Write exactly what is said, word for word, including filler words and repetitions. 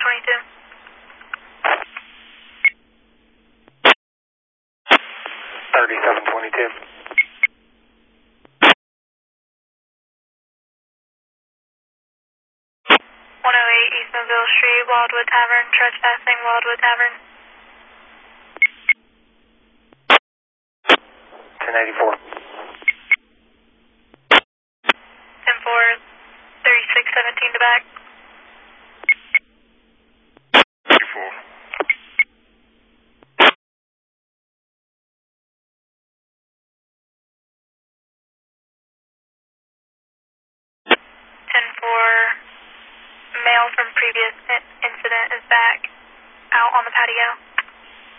twenty-two. thirty-seven twenty-two. one oh eight East Mobile Street, Wildwood Tavern, trespassing, Wildwood Tavern. ten eighty-four. ten four, thirty-six seventeen to back. eighty-four. ten four, male from previous incident is back out on the patio.